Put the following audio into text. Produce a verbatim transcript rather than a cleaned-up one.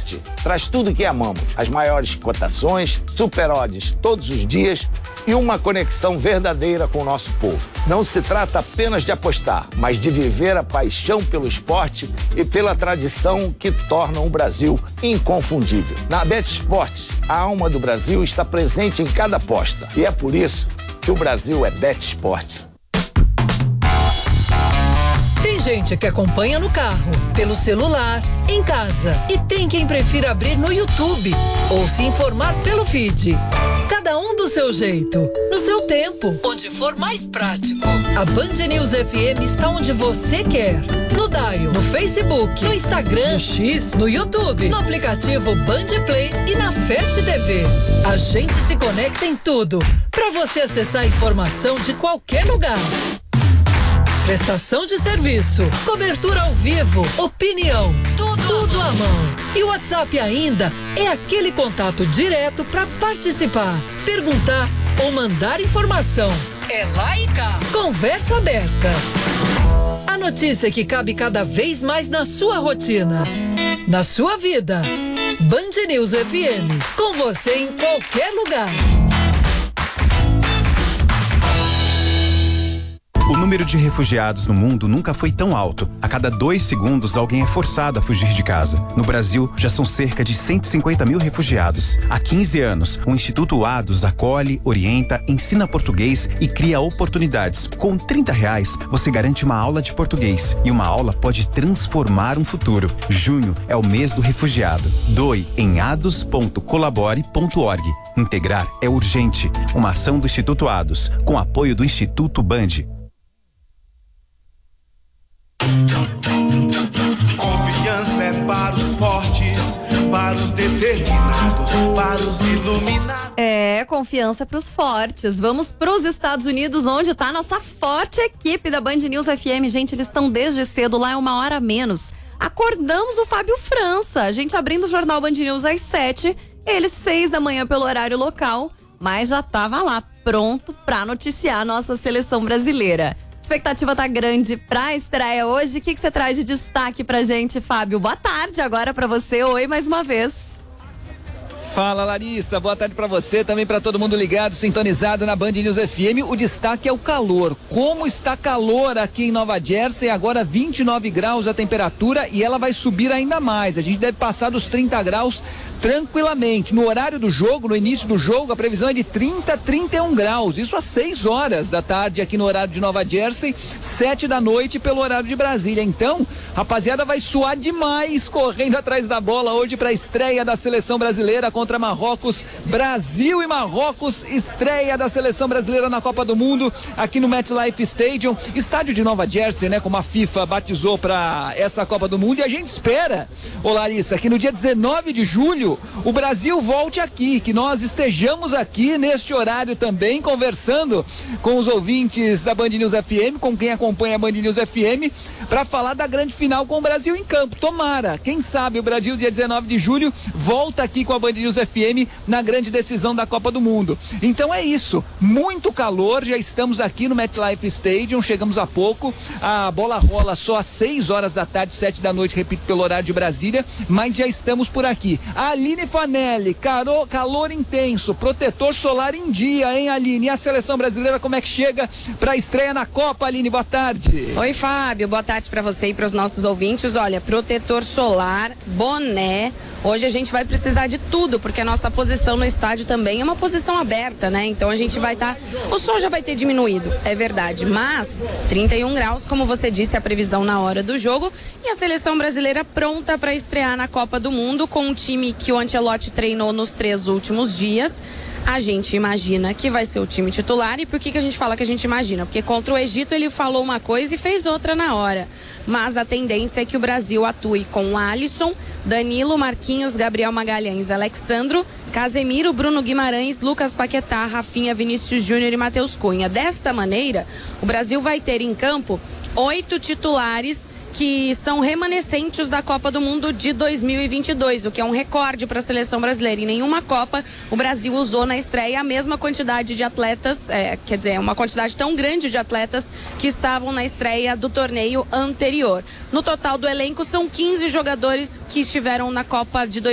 Esporte traz tudo que amamos, as maiores cotações, super odds todos os dias e uma conexão verdadeira com o nosso povo. Não se trata apenas de apostar, mas de viver a paixão pelo esporte e pela tradição que tornam o Brasil inconfundível. Na Bet Esporte, a alma do Brasil está presente em cada aposta e é por isso que o Brasil é Bet Esporte. Tem gente que acompanha no carro, pelo celular, em casa. E tem quem prefira abrir no YouTube ou se informar pelo feed. Cada um do seu jeito, no seu tempo, onde for mais prático. A Band News F M está onde você quer. No Dial, no Facebook, no Instagram, no X, no YouTube, no aplicativo Band Play e na Fast T V. A gente se conecta em tudo, para você acessar a informação de qualquer lugar. Prestação de serviço, cobertura ao vivo, opinião, tudo, tudo à mão. E o WhatsApp ainda é aquele contato direto para participar, perguntar ou mandar informação. É lá e cá. Conversa aberta. A notícia que cabe cada vez mais na sua rotina, na sua vida. Band News F M, com você em qualquer lugar. O número de refugiados no mundo nunca foi tão alto. A cada dois segundos, alguém é forçado a fugir de casa. No Brasil, já são cerca de cento e cinquenta mil refugiados. Há quinze anos, o Instituto Ados acolhe, orienta, ensina português e cria oportunidades. Com trinta reais, você garante uma aula de português. E uma aula pode transformar um futuro. Junho é o mês do refugiado. Doe em ados ponto colabore ponto org. Integrar é urgente. Uma ação do Instituto Ados, com apoio do Instituto Band. Confiança é para os fortes, para os determinados, para os iluminados. É, confiança para os fortes. Vamos para os Estados Unidos, onde está a nossa forte equipe da Band News F M. Gente, eles estão desde cedo, lá é uma hora a menos. Acordamos o Fábio França, a gente abrindo o Jornal Band News às sete, ele seis da manhã pelo horário local, mas já estava lá, pronto para noticiar a nossa seleção brasileira. A expectativa tá grande pra estreia hoje. O que que você traz de destaque pra gente, Fábio? Boa tarde agora pra você. Oi, mais uma vez. Fala, Larissa, boa tarde pra você, também pra todo mundo ligado, sintonizado na Band News F M. O destaque é o calor. Como está calor aqui em Nova Jersey, agora vinte e nove graus a temperatura e ela vai subir ainda mais. A gente deve passar dos trinta graus tranquilamente. No horário do jogo, no início do jogo, a previsão é de trinta, trinta e um graus. Isso às seis horas da tarde aqui no horário de Nova Jersey, sete da noite pelo horário de Brasília. Então, rapaziada, vai suar demais correndo atrás da bola hoje pra estreia da seleção brasileira contra Contra Marrocos. Brasil e Marrocos, estreia da seleção brasileira na Copa do Mundo aqui no MetLife Stadium, estádio de Nova Jersey, né? Como a FIFA batizou para essa Copa do Mundo. E a gente espera, ô Larissa, que no dia dezenove de julho o Brasil volte aqui, que nós estejamos aqui neste horário também conversando com os ouvintes da Band News F M, com quem acompanha a Band News F M, para falar da grande final com o Brasil em campo. Tomara, quem sabe o Brasil dia dezenove de julho volta aqui com a Band News F M na grande decisão da Copa do Mundo. Então é isso, muito calor, já estamos aqui no MetLife Stadium, chegamos há pouco, a bola rola só às seis horas da tarde, sete da noite, repito, pelo horário de Brasília, mas já estamos por aqui. A Aline Fanelli, caro, calor intenso, protetor solar em dia, hein, Aline? E a seleção brasileira, como é que chega para a estreia na Copa, Aline? Boa tarde. Oi, Fábio, boa tarde para você e para os nossos ouvintes. Olha, protetor solar, boné. Hoje a gente vai precisar de tudo, porque a nossa posição no estádio também é uma posição aberta, né? Então a gente vai estar... Tá... O sol já vai ter diminuído, é verdade, mas trinta e um graus, como você disse, a previsão na hora do jogo, e a seleção brasileira pronta para estrear na Copa do Mundo com um time que o Ancelotti treinou nos três últimos dias. A gente imagina que vai ser o time titular. E por que que a gente fala que a gente imagina? Porque contra o Egito ele falou uma coisa e fez outra na hora. Mas a tendência é que o Brasil atue com Alisson, Danilo, Marquinhos, Gabriel Magalhães, Alexandro, Casemiro, Bruno Guimarães, Lucas Paquetá, Rafinha, Vinícius Júnior e Matheus Cunha. Desta maneira, o Brasil vai ter em campo oito titulares que são remanescentes da Copa do Mundo de dois mil e vinte e dois, o que é um recorde para a seleção brasileira. Em nenhuma Copa o Brasil usou na estreia a mesma quantidade de atletas, é, quer dizer, uma quantidade tão grande de atletas que estavam na estreia do torneio anterior. No total do elenco são quinze jogadores que estiveram na Copa de